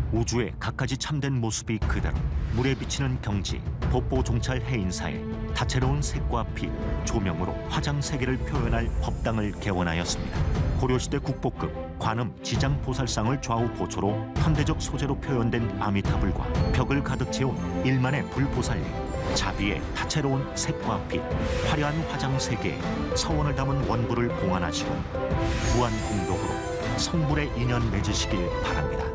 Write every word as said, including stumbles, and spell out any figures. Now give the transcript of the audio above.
우주의 갖가지 참된 모습이 그대로 물에 비치는 경지, 법보 종찰 해인사에 다채로운 색과 빛, 조명으로 화장 세계를 표현할 법당을 개원하였습니다. 고려시대 국보급 관음 지장 보살상을 좌우 보초로 현대적 소재로 표현된 아미타불과 벽을 가득 채운 일만의 불보살님, 자비의 다채로운 색과 빛, 화려한 화장 세계에 서원을 담은 원부를 봉안하시고 무한 공덕으로 성불의 인연 맺으시길 바랍니다.